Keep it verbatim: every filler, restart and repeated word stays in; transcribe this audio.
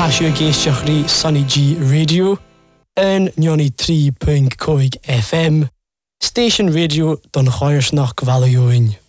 Tasio Geisio Sunny G Radio yn Nioni tri pwynt coig F M Station Radio don Choirsnach Valioin.